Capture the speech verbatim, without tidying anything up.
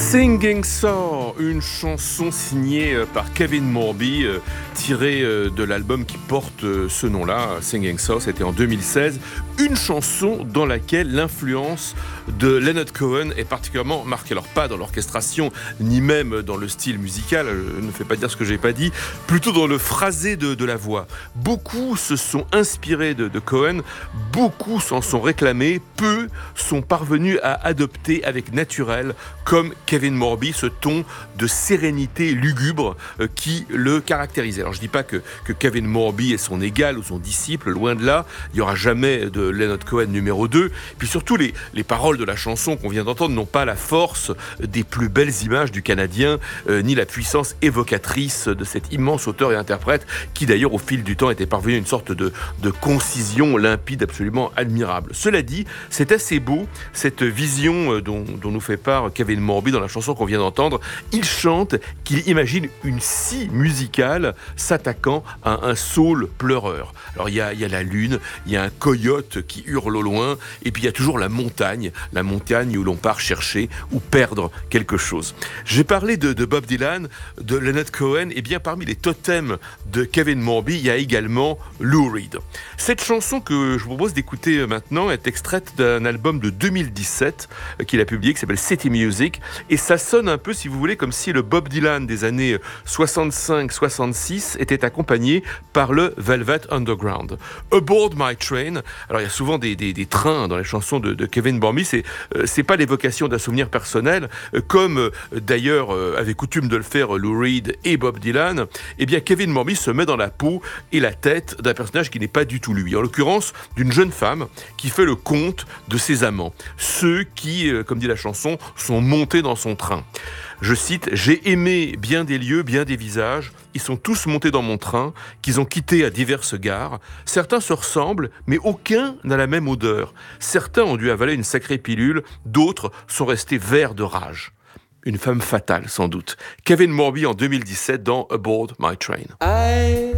Singing Soul, une chanson signée par Kevin Morby, euh, tirée euh, de l'album qui porte euh, ce nom-là, Singing Soul, c'était en deux mille seize. Une chanson dans laquelle l'influence de Leonard Cohen est particulièrement marquée. Alors pas dans l'orchestration, ni même dans le style musical, je ne fais pas dire ce que j'ai pas dit, plutôt dans le phrasé de, de la voix. Beaucoup se sont inspirés de, de Cohen, beaucoup s'en sont réclamés, peu sont parvenus à adopter avec naturel, comme Kevin Morby, ce ton de sérénité lugubre euh, qui le caractérisait. Alors je dis pas que, que Kevin Morby est son égal ou son disciple, loin de là, il n'y aura jamais de Leonard Cohen numéro deux. Puis surtout, les, les paroles de la chanson qu'on vient d'entendre n'ont pas la force des plus belles images du Canadien, euh, ni la puissance évocatrice de cet immense auteur et interprète qui d'ailleurs au fil du temps était parvenu à une sorte de, de concision limpide absolument admirable. Cela dit, c'est assez beau, cette vision dont, dont nous fait part Kevin Morby dans la chanson qu'on vient d'entendre. Il chante qu'il imagine une scie musicale s'attaquant à un saule pleureur. Alors il y a, il y a la lune, il y a un coyote qui hurle au loin, et puis il y a toujours la montagne, la montagne où l'on part chercher ou perdre quelque chose. J'ai parlé de, de Bob Dylan, de Leonard Cohen, et bien parmi les totems de Kevin Morby, il y a également Lou Reed. Cette chanson que je vous propose d'écouter maintenant est extraite d'un album de deux mille dix-sept qu'il a publié, qui s'appelle City Music, et ça sonne un peu, si vous voulez, comme si le Bob Dylan des années soixante-cinq soixante-six était accompagné par le Velvet Underground. Aboard My Train, alors il y a souvent des, des, des trains dans les chansons de, de Kevin Morby, c'est, euh, c'est pas l'évocation d'un souvenir personnel, euh, comme euh, d'ailleurs euh, avait coutume de le faire Lou Reed et Bob Dylan. Eh bien Kevin Morby se met dans la peau et la tête d'un personnage qui n'est pas du tout lui, en l'occurrence d'une jeune femme qui fait le compte de ses amants, ceux qui, euh, comme dit la chanson, sont montés dans son train. Je cite, « J'ai aimé bien des lieux, bien des visages. Ils sont tous montés dans mon train, qu'ils ont quitté à diverses gares. Certains se ressemblent, mais aucun n'a la même odeur. Certains ont dû avaler une sacrée pilule, d'autres sont restés verts de rage. » Une femme fatale, sans doute. Kevin Morby en deux mille dix-sept dans Aboard My Train. I...